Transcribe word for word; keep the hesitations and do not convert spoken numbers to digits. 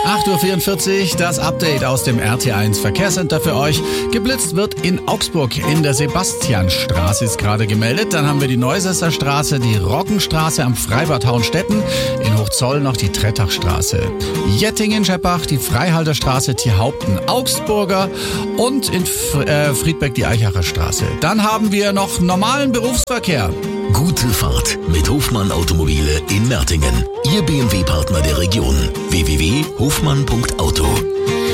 acht Uhr vierundvierzig, das Update aus dem R T eins Verkehrscenter für euch. Geblitzt wird in Augsburg. In der Sebastianstraße ist gerade gemeldet. Dann haben wir die Neusesser Straße, die Roggenstraße am Freibad Hauenstetten. In Hochzoll noch die Trettachstraße. Jettingen-Scheppach, die Freihalterstraße, Tierhaupten, Augsburger und in F- äh, Friedberg die Eichacher Straße. Dann haben wir noch normalen Berufsverkehr. Gute Fahrt mit Hofmann Automobile in Mertingen. Ihr B M W-Partner der Region. w w w punkt hofmann punkt auto.